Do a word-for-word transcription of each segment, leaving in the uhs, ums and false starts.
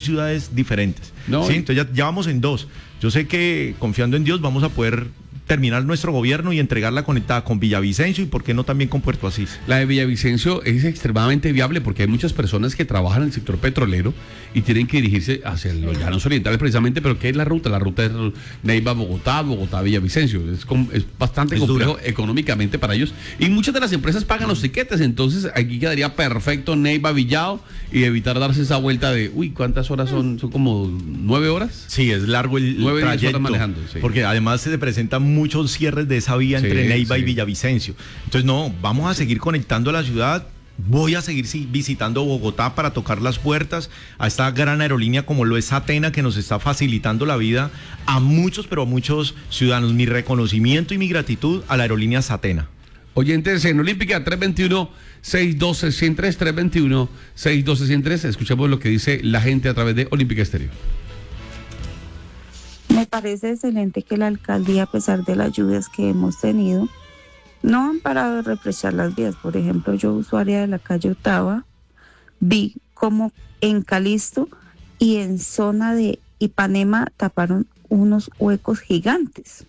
ciudades diferentes. No, ¿sí? y... Entonces ya, ya vamos en dos. Yo sé que confiando en Dios vamos a poder terminar nuestro gobierno y entregarla conectada con Villavicencio y por qué no también con Puerto Asís. La de Villavicencio es extremadamente viable porque hay muchas personas que trabajan en el sector petrolero y tienen que dirigirse hacia los llanos orientales precisamente, pero ¿qué es la ruta? La ruta es Neiva-Bogotá, Bogotá-Villavicencio. Es, es bastante es complejo dura. económicamente para ellos y muchas de las empresas pagan los tiquetes, entonces aquí quedaría perfecto Neiva-Villao y evitar darse esa vuelta de, uy, ¿cuántas horas son? ¿Son como nueve horas? Sí, es largo el, nueve el trayecto. Horas manejando, sí. Porque además se presentan muchos cierres de esa vía entre sí, Neiva sí. y Villavicencio. Entonces, no, vamos a seguir conectando a la ciudad. Voy a seguir sí, visitando Bogotá para tocar las puertas a esta gran aerolínea como lo es Atena, que nos está facilitando la vida a muchos, pero a muchos ciudadanos. Mi reconocimiento y mi gratitud a la aerolínea Atena. Oyentes en Olímpica, tres dos uno, seis uno dos, uno cero tres, tres dos uno, seis uno dos, uno cero tres. Escuchemos lo que dice la gente a través de Olímpica Estéreo. Me parece excelente que la alcaldía, a pesar de las lluvias que hemos tenido, no han parado de refrescar las vías. Por ejemplo, yo, usuaria de la calle Otava, vi como en Calixto y en zona de Ipanema taparon unos huecos gigantes.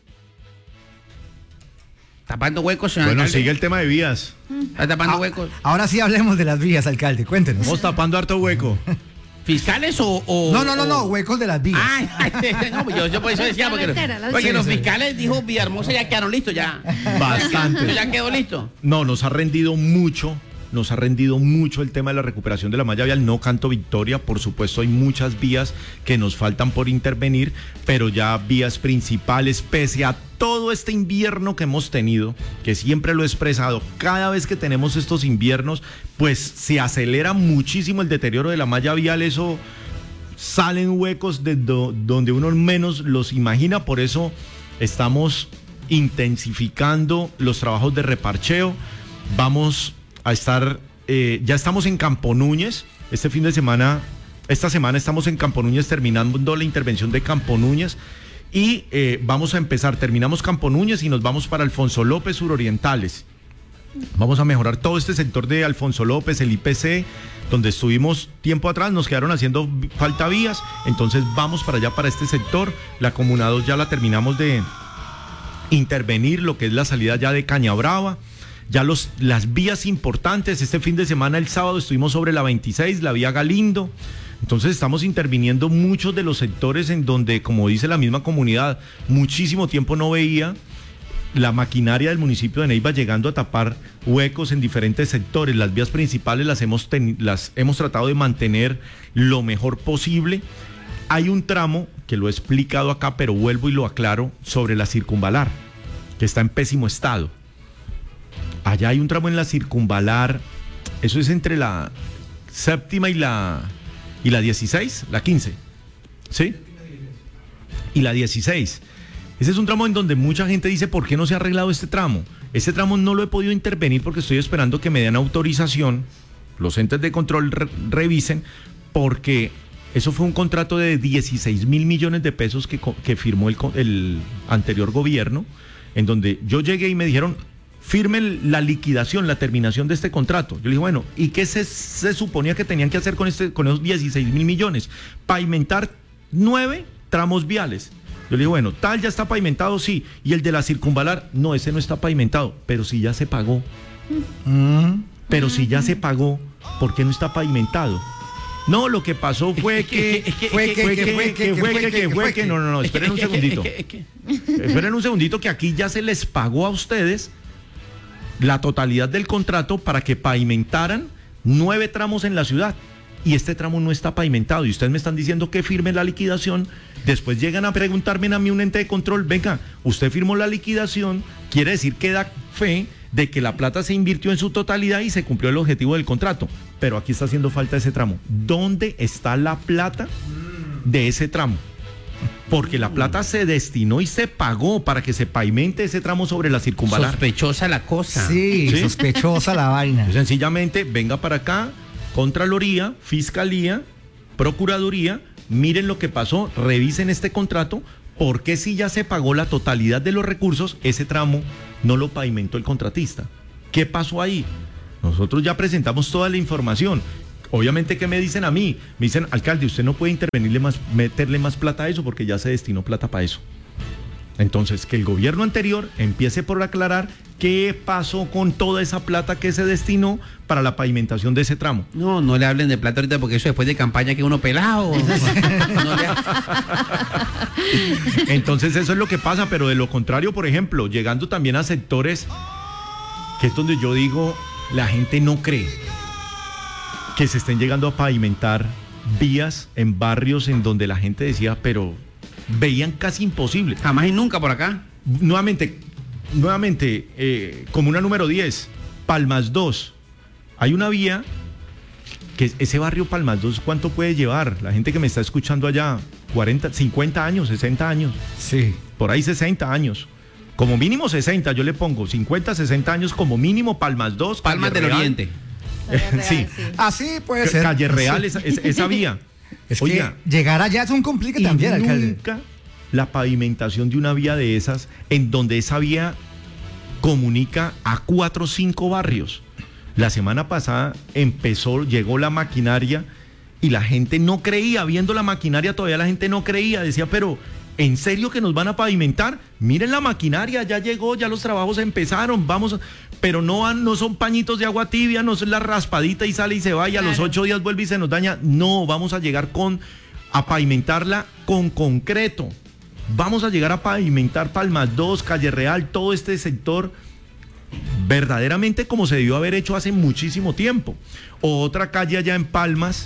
Tapando huecos, señor Bueno, alcalde. sigue el tema de vías. Está tapando ah, huecos. Ahora sí hablemos de las vías, alcalde, cuéntenos. Estamos tapando harto hueco. ¿Fiscales o, o...? No, no, no, no, huecos de las vías. Ah, no, yo, yo por eso decía, porque, porque sí, los sí. fiscales, dijo Villahermosa, ya quedaron listos, ya. Bastante. Ya quedó listo. No, nos ha rendido mucho, nos ha rendido mucho el tema de la recuperación de la malla vial. No canto victoria, por supuesto hay muchas vías que nos faltan por intervenir, pero ya vías principales, pese a todo este invierno que hemos tenido, que siempre lo he expresado, cada vez que tenemos estos inviernos, pues se acelera muchísimo el deterioro de la malla vial. Eso salen huecos de do, donde uno menos los imagina. Por eso estamos intensificando los trabajos de reparcheo. Vamos a estar, eh, ya estamos en Campo Núñez, este fin de semana, esta semana estamos en Campo Núñez terminando la intervención de Campo Núñez. Y eh, vamos a empezar, terminamos Campo Núñez y nos vamos para Alfonso López surorientales. Vamos a mejorar todo este sector de Alfonso López, el I P C, donde estuvimos tiempo atrás, nos quedaron haciendo falta vías, entonces vamos para allá, para este sector. La Comuna dos ya la terminamos de intervenir, lo que es la salida ya de Cañabrava. Ya los, las vías importantes, este fin de semana, el sábado, estuvimos sobre la veintiséis, la vía Galindo. Entonces estamos interviniendo muchos de los sectores en donde, como dice la misma comunidad, muchísimo tiempo no veía la maquinaria del municipio de Neiva llegando a tapar huecos en diferentes sectores. Las vías principales las hemos, ten, las hemos tratado de mantener lo mejor posible. Hay un tramo, que lo he explicado acá, pero vuelvo y lo aclaro, sobre la circunvalar, que está en pésimo estado. Allá hay un tramo en la circunvalar, eso es entre la séptima y la... ¿Y la dieciséis? La quince. ¿Sí? Y la dieciséis. Ese es un tramo en donde mucha gente dice, ¿por qué no se ha arreglado este tramo? Este tramo no lo he podido intervenir porque estoy esperando que me den autorización, los entes de control re- revisen, porque eso fue un contrato de dieciséis mil millones de pesos que, que firmó el, el anterior gobierno, en donde yo llegué y me dijeron, firme la liquidación, la terminación de este contrato. Yo le dije, bueno, ¿y qué se, se suponía que tenían que hacer con, este, con esos dieciséis mil millones? Pavimentar nueve tramos viales. Yo le dije, bueno, tal ya está pavimentado, sí. Y el de la circunvalar, no, ese no está pavimentado, pero si ya se pagó. Mm. Pero si ya se pagó, ¿por qué no está pavimentado? No, lo que pasó fue que fue que fue que fue que fue que fue que no, no, no, esperen un segundito. Esperen un segundito que aquí ya se les pagó a ustedes la totalidad del contrato para que pavimentaran nueve tramos en la ciudad. Y este tramo no está pavimentado. Y ustedes me están diciendo que firme la liquidación. Después llegan a preguntarme a mí, un ente de control, venga, usted firmó la liquidación, quiere decir que da fe de que la plata se invirtió en su totalidad y se cumplió el objetivo del contrato. Pero aquí está haciendo falta ese tramo. ¿Dónde está la plata de ese tramo? Porque la plata se destinó y se pagó para que se pavimente ese tramo sobre la circunvalar. Sospechosa la cosa. Sí, ¿sí? Sospechosa la vaina. Sencillamente, venga para acá, Contraloría, Fiscalía, Procuraduría, miren lo que pasó, revisen este contrato, porque si ya se pagó la totalidad de los recursos, ese tramo no lo pavimentó el contratista. ¿Qué pasó ahí? Nosotros ya presentamos toda la información. Obviamente, ¿qué me dicen a mí? Me dicen, alcalde, usted no puede intervenirle más, meterle más plata a eso porque ya se destinó plata para eso. Entonces, que el gobierno anterior empiece por aclarar qué pasó con toda esa plata que se destinó para la pavimentación de ese tramo. No, no le hablen de plata ahorita porque eso después de campaña que uno pelado. No le... Entonces, eso es lo que pasa, pero de lo contrario, por ejemplo, llegando también a sectores que es donde yo digo, la gente no cree que se estén llegando a pavimentar vías en barrios en donde la gente decía, pero veían casi imposible. Jamás y nunca por acá. Nuevamente, nuevamente, eh, comuna número diez, Palmas dos. Hay una vía que ese barrio Palmas dos, ¿cuánto puede llevar? La gente que me está escuchando allá, cuarenta, cincuenta años, sesenta años. Sí. Por ahí sesenta años. Como mínimo sesenta, yo le pongo cincuenta, sesenta años como mínimo, Palmas dos. Palmas del Real. Oriente. Real, sí. sí. Así puede ser. Calle Real, sí. esa, esa, esa vía. Es Oiga, que llegar allá es un complique también, nunca alcalde. La pavimentación de una vía de esas, en donde esa vía comunica a cuatro o cinco barrios. La semana pasada empezó, llegó la maquinaria y la gente no creía, viendo la maquinaria todavía la gente no creía, decía, pero ¿en serio que nos van a pavimentar? Miren la maquinaria, ya llegó, ya los trabajos empezaron, vamos, a... pero no van, no son pañitos de agua tibia, no es la raspadita y sale y se va y a claro. Los ocho días vuelve y se nos daña. No, vamos a llegar con, a pavimentarla con concreto. Vamos a llegar a pavimentar Palmas dos, Calle Real, todo este sector verdaderamente como se debió haber hecho hace muchísimo tiempo. Otra calle allá en Palmas,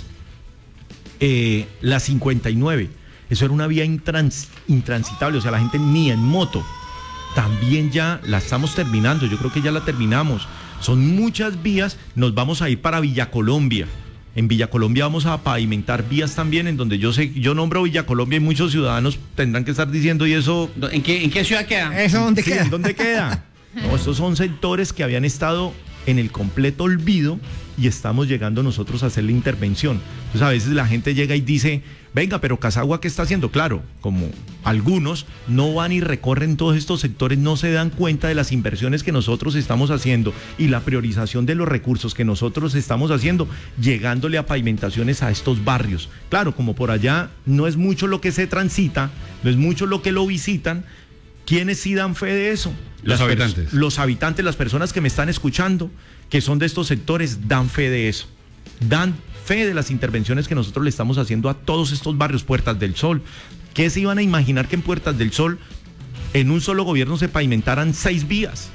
eh, la cincuenta y nueve. Eso era una vía intrans, intransitable, o sea, la gente ni en moto. También ya la estamos terminando, yo creo que ya la terminamos. Son muchas vías, nos vamos a ir para Villa Colombia. En Villa Colombia vamos a pavimentar vías también, en donde yo sé, yo nombro Villa Colombia y muchos ciudadanos tendrán que estar diciendo, ¿y eso? ¿En qué, en qué ciudad queda? ¿Eso dónde sí, queda? ¿en dónde queda? No, estos son sectores que habían estado en el completo olvido y estamos llegando nosotros a hacer la intervención. Entonces a veces la gente llega y dice, venga, pero Casagua, ¿qué está haciendo? Claro, como algunos no van y recorren todos estos sectores, no se dan cuenta de las inversiones que nosotros estamos haciendo y la priorización de los recursos que nosotros estamos haciendo, llegándole a pavimentaciones a estos barrios. Claro, como por allá no es mucho lo que se transita, no es mucho lo que lo visitan, ¿quiénes sí dan fe de eso? Los Las habitantes. Los habitantes, las personas que me están escuchando, que son de estos sectores, dan fe de eso. Dan fe de las intervenciones que nosotros le estamos haciendo a todos estos barrios. Puertas del Sol. ¿Qué se iban a imaginar que en Puertas del Sol, en un solo gobierno, se pavimentaran seis vías?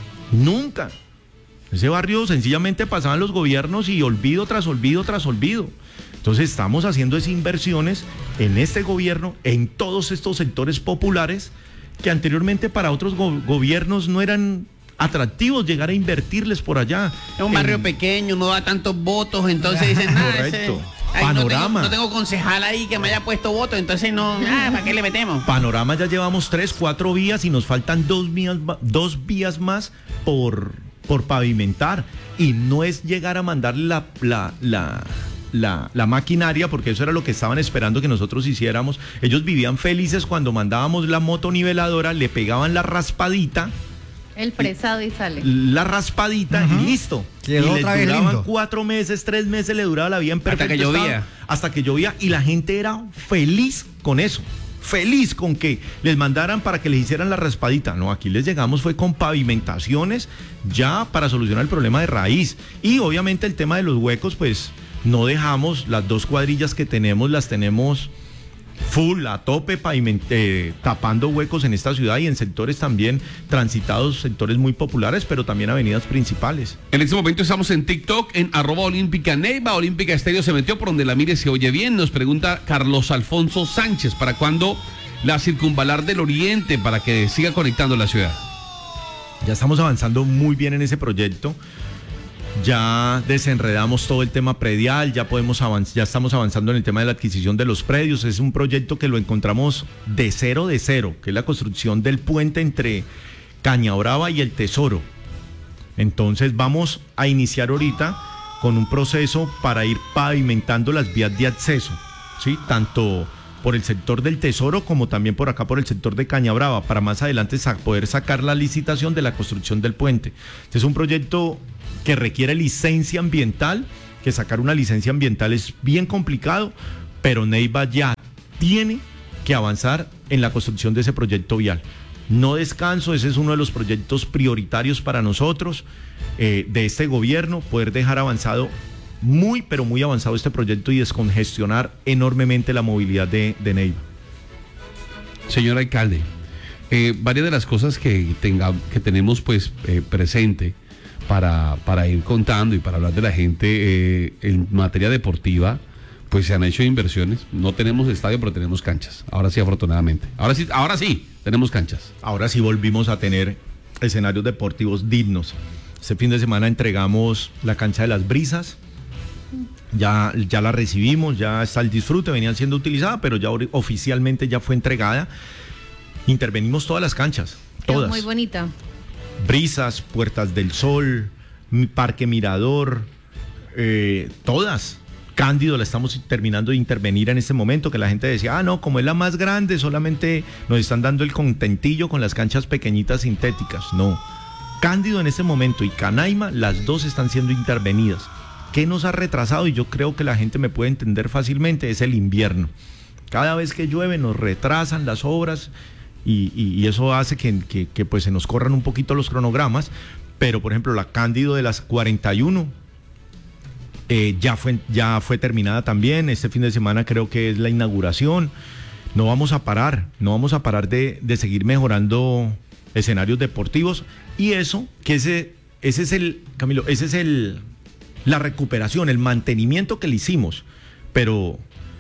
Nunca. Ese barrio sencillamente pasaban los gobiernos y olvido tras olvido tras olvido. Entonces estamos haciendo esas inversiones en este gobierno, en todos estos sectores populares, que anteriormente para otros go- gobiernos no eran atractivos llegar a invertirles por allá. Es un barrio en... pequeño, no da tantos votos, entonces dicen, nada, correcto. Ese, Panorama. No tengo, no tengo concejal ahí que me haya puesto votos, entonces no, ah, ¿para qué le metemos? Panorama ya llevamos tres, cuatro vías y nos faltan dos vías, dos vías más por, por pavimentar. Y no es llegar a mandarle la... la, la La, la maquinaria, porque eso era lo que estaban esperando que nosotros hiciéramos. Ellos vivían felices cuando mandábamos la motoniveladora, le pegaban la raspadita, el fresado y sale. la raspadita uh-huh. y listo. Quedó y les otra vez duraban lindo. cuatro meses, tres meses le duraba la vida en perfecto hasta que llovía. estado, hasta que llovía y la gente era feliz con eso. Feliz con que les mandaran para que les hicieran la raspadita. No, aquí les llegamos fue con pavimentaciones ya para solucionar el problema de raíz. Y obviamente el tema de los huecos, pues no dejamos, las dos cuadrillas que tenemos las tenemos full, a tope, eh, tapando huecos en esta ciudad y en sectores también transitados, sectores muy populares, pero también avenidas principales. En este momento estamos en TikTok, en arroba Olímpica Neiva. Olímpica Estéreo se metió por donde la mire se oye bien. Nos pregunta Carlos Alfonso Sánchez, ¿para cuándo la circunvalar del Oriente para que siga conectando la ciudad? Ya estamos avanzando muy bien en ese proyecto. Ya desenredamos todo el tema predial, ya podemos avanzar, ya estamos avanzando en el tema de la adquisición de los predios. Es un proyecto que lo encontramos de cero de cero, que es la construcción del puente entre Cañabrava y el Tesoro. Entonces vamos a iniciar ahorita con un proceso para ir pavimentando las vías de acceso, ¿sí? Tanto por el sector del Tesoro como también por acá por el sector de Cañabrava, para más adelante sa- poder sacar la licitación de la construcción del puente. Este es un proyecto que requiere licencia ambiental, que sacar una licencia ambiental es bien complicado, pero Neiva ya tiene que avanzar en la construcción de ese proyecto vial. No descanso, ese es uno de los proyectos prioritarios para nosotros, eh, de este gobierno, poder dejar avanzado, muy pero muy avanzado este proyecto y descongestionar enormemente la movilidad de, de Neiva. Señor alcalde, eh, varias de las cosas que, tenga, que tenemos pues eh, presente para, para ir contando y para hablar de la gente eh, en materia deportiva, pues se han hecho inversiones. No tenemos estadio, pero tenemos canchas. Ahora sí, afortunadamente. Ahora sí, ahora sí, tenemos canchas. Ahora sí volvimos a tener escenarios deportivos dignos. Este fin de semana entregamos la cancha de las Brisas. Ya, ya la recibimos, ya está el disfrute, venían siendo utilizadas, pero ya oficialmente ya fue entregada. Intervenimos todas las canchas, todas. Muy bonita. Brisas, Puertas del Sol, Parque Mirador, eh, todas. Cándido la estamos terminando de intervenir en este momento, que la gente decía, ah, no, como es la más grande, solamente nos están dando el contentillo con las canchas pequeñitas sintéticas. No. Cándido en este momento y Canaima, las dos están siendo intervenidas. ¿Qué nos ha retrasado? Y yo creo que la gente me puede entender fácilmente, es el invierno. Cada vez que llueve nos retrasan las obras y, y, y eso hace que, que, que pues se nos corran un poquito los cronogramas, pero por ejemplo la Cándido de las cuarenta y uno eh, ya, fue, ya fue terminada también. Este fin de semana creo que es la inauguración. No vamos a parar, no vamos a parar de, de seguir mejorando escenarios deportivos y eso, que ese, ese es el, Camilo, ese es el... la recuperación, el mantenimiento que le hicimos, pero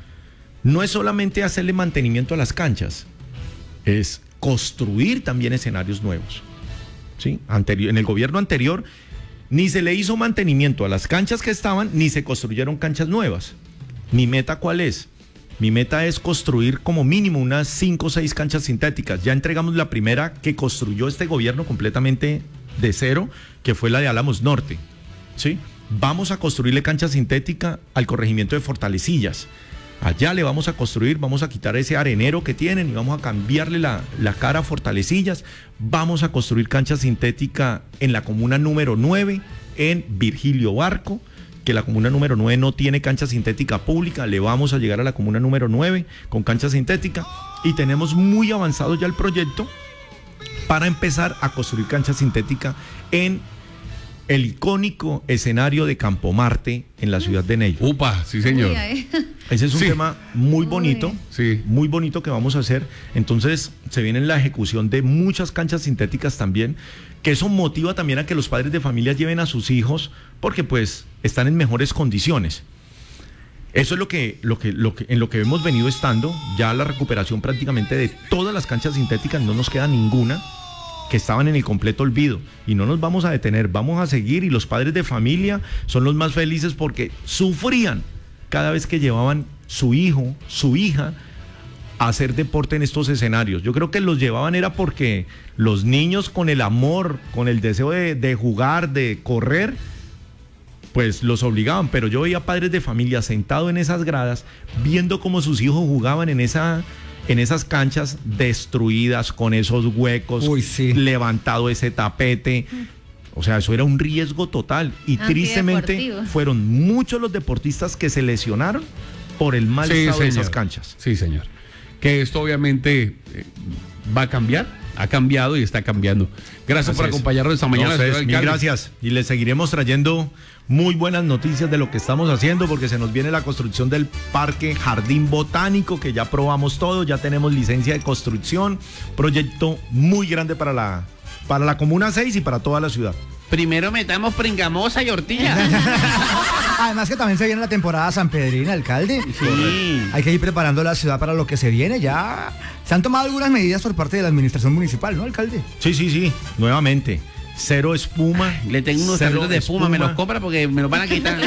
no es solamente hacerle mantenimiento a las canchas, es construir también escenarios nuevos. ¿Sí? Anterior, en el gobierno anterior ni se le hizo mantenimiento a las canchas que estaban, ni se construyeron canchas nuevas. Mi meta, ¿cuál es? Mi meta es construir como mínimo unas cinco o seis canchas sintéticas. Ya entregamos la primera que construyó este gobierno completamente de cero, que fue la de Álamos Norte. ¿Sí? Vamos a construirle cancha sintética al corregimiento de Fortalecillas. Allá le vamos a construir, vamos a quitar ese arenero que tienen y vamos a cambiarle la, la cara a Fortalecillas. Vamos a construir cancha sintética en la comuna número nueve, en Virgilio Barco, que la comuna número nueve no tiene cancha sintética pública. Le vamos a llegar a la comuna número nueve con cancha sintética y tenemos muy avanzado ya el proyecto para empezar a construir cancha sintética en el icónico escenario de Campo Marte en la ciudad de Neiva. Upa, sí señor. Ese es un sí. tema muy bonito, sí. muy bonito que vamos a hacer. Entonces se viene la ejecución de muchas canchas sintéticas también, que eso motiva también a que los padres de familia lleven a sus hijos, porque pues están en mejores condiciones. Eso es lo que, lo que, lo que, en lo que hemos venido estando, ya la recuperación prácticamente de todas las canchas sintéticas, no nos queda ninguna que estaban en el completo olvido y no nos vamos a detener, vamos a seguir y los padres de familia son los más felices porque sufrían cada vez que llevaban su hijo, su hija a hacer deporte en estos escenarios. Yo creo que los llevaban era porque los niños con el amor, con el deseo de, de jugar, de correr, pues los obligaban, pero yo veía padres de familia sentados en esas gradas viendo cómo sus hijos jugaban en esa en esas canchas destruidas, con esos huecos, Uy, sí. levantado ese tapete. O sea, eso era un riesgo total. Y tristemente fueron muchos los deportistas que se lesionaron por el mal sí, estado señor. de esas canchas. Sí, señor. Que esto obviamente eh, va a cambiar, ha cambiado y está cambiando. Gracias Así por es. acompañarnos esta mañana. No, señor ustedes, mil alcalde. gracias. Y les seguiremos trayendo muy buenas noticias de lo que estamos haciendo, porque se nos viene la construcción del Parque Jardín Botánico, que ya aprobamos todo, ya tenemos licencia de construcción, proyecto muy grande para la, para la Comuna seis y para toda la ciudad. Primero metamos pringamosa y ortilla. Además que también se viene la temporada sanpedrina, alcalde. Sí. Hay que ir preparando la ciudad para lo que se viene. Ya se han tomado algunas medidas por parte de la administración municipal, ¿no, alcalde? Sí, sí, sí, nuevamente. Cero espuma. Le tengo unos cero tarritos de espuma, me los compra porque me los van a quitar.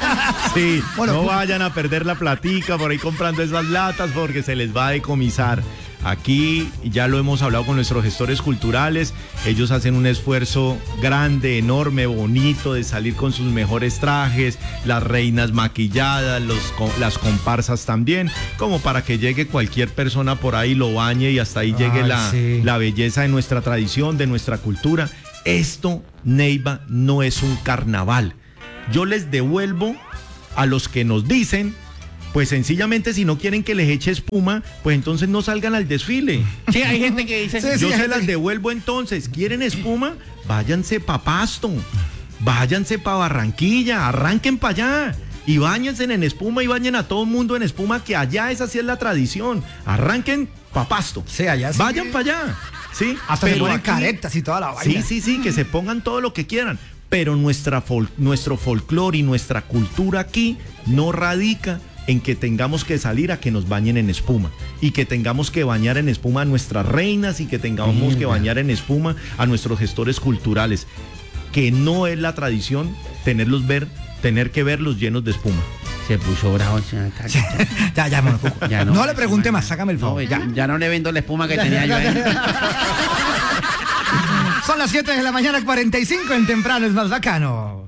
Sí, Bueno, no pu- vayan a perder la platica por ahí comprando esas latas porque se les va a decomisar. Aquí ya lo hemos hablado con nuestros gestores culturales, ellos hacen un esfuerzo grande, enorme, bonito de salir con sus mejores trajes, las reinas maquilladas, los, las comparsas también, como para que llegue cualquier persona por ahí, lo bañe y hasta ahí llegue Ay, la, sí. la belleza de nuestra tradición, de nuestra cultura. Esto, Neiva, no es un carnaval. Yo les devuelvo a los que nos dicen, pues sencillamente si no quieren que les eche espuma, pues entonces no salgan al desfile. Sí, hay gente que dice... Sí, Yo sí, se hay las gente- devuelvo entonces. ¿Quieren espuma? Váyanse pa' Pasto, váyanse pa' Barranquilla, arranquen para allá. Y báñense en espuma y bañen a todo el mundo en espuma, que allá esa sí es la tradición. Arranquen pa' Pasto. Sí, allá sí. Vayan para allá. ¿Sí? Hasta se Pero ponen aquí- caretas y toda la vaina. Sí, sí, sí, que se pongan todo lo que quieran. Pero nuestra fol- nuestro folclore y nuestra cultura aquí no radica en que tengamos que salir a que nos bañen en espuma y que tengamos que bañar en espuma a nuestras reinas y que tengamos que bañar en espuma a nuestros gestores culturales, que no es la tradición tenerlos ver, tener que verlos llenos de espuma. Se puso bravo, señor alcalde. Ya, ya, Monocuco. Ya no, no, le pregunte ya más, no. sácame el favor. No, ya, ya no le vendo la espuma que tenía yo ahí. Son las siete de la mañana, cuarenta y cinco en Temprano es más bacano.